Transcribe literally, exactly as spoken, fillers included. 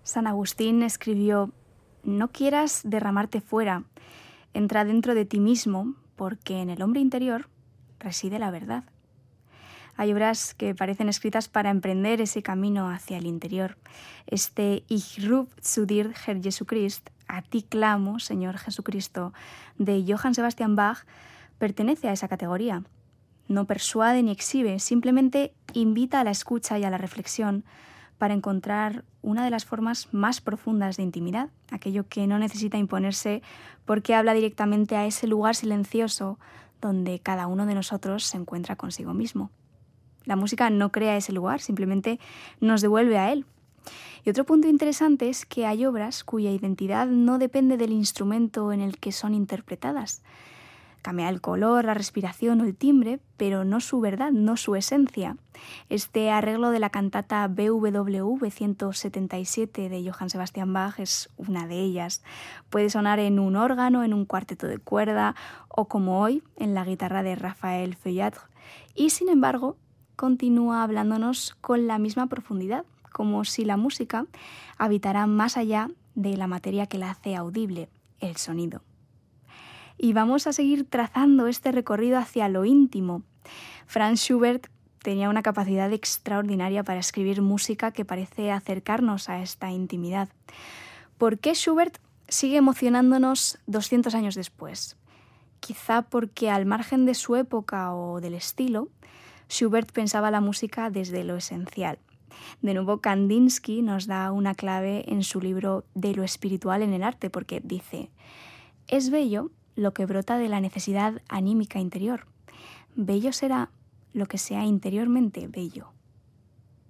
San Agustín escribió: no quieras derramarte fuera, entra dentro de ti mismo, porque en el hombre interior reside la verdad. Hay obras que parecen escritas para emprender ese camino hacia el interior. Este Ich ruf zu dir, Herr Jesucrist, a ti clamo, Señor Jesucristo, de Johann Sebastian Bach, pertenece a esa categoría. No persuade ni exhibe, simplemente invita a la escucha y a la reflexión para encontrar una de las formas más profundas de intimidad, aquello que no necesita imponerse porque habla directamente a ese lugar silencioso donde cada uno de nosotros se encuentra consigo mismo. La música no crea ese lugar, simplemente nos devuelve a él. Y otro punto interesante es que hay obras cuya identidad no depende del instrumento en el que son interpretadas. Cambia el color, la respiración o el timbre, pero no su verdad, no su esencia. Este arreglo de la cantata B W V ciento setenta y siete de Johann Sebastian Bach es una de ellas. Puede sonar en un órgano, en un cuarteto de cuerda o, como hoy, en la guitarra de Raphaël Feuillatre. Y, sin embargo, continúa hablándonos con la misma profundidad, como si la música habitara más allá de la materia que la hace audible, el sonido. Y vamos a seguir trazando este recorrido hacia lo íntimo. Franz Schubert tenía una capacidad extraordinaria para escribir música que parece acercarnos a esta intimidad. ¿Por qué Schubert sigue emocionándonos doscientos años después? Quizá porque, al margen de su época o del estilo, Schubert pensaba la música desde lo esencial. De nuevo, Kandinsky nos da una clave en su libro De lo espiritual en el arte, porque dice: es bello lo que brota de la necesidad anímica interior. Bello será lo que sea interiormente bello.